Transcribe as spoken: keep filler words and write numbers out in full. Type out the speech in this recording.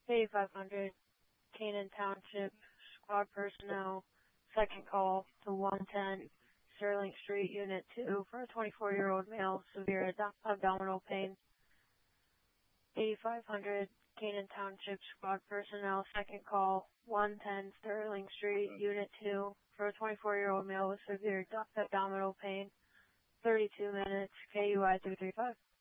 eighty-five hundred, Canaan Township, squad personnel, second call to one ten, Sterling Street, Unit two, for a twenty-four-year-old male, severe ad- abdominal pain. eighty-five hundred, Canaan Township, squad personnel, second call, one ten, Sterling Street, Unit two, for a twenty-four-year-old male with severe abdominal pain. thirty-two minutes, K U I three three five.